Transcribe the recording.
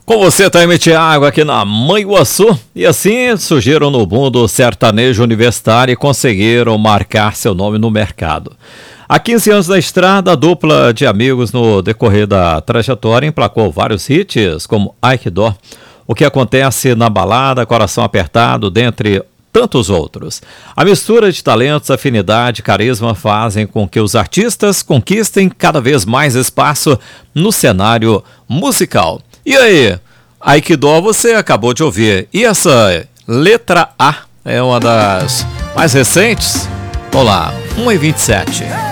Com você, Taime Thiago, aqui na Manhuaçu. E assim surgiram no mundo sertanejo universitário e conseguiram marcar seu nome no mercado. Há 15 anos na estrada, a dupla de amigos no decorrer da trajetória emplacou vários hits, como Ai Que Dó, O Que Acontece na Balada, Coração Apertado, dentre tantos outros. A mistura de talentos, afinidade e carisma fazem com que os artistas conquistem cada vez mais espaço no cenário musical. E aí, Ai Que Dó você acabou de ouvir. E essa letra A é uma das mais recentes? Vamos lá, 1h27.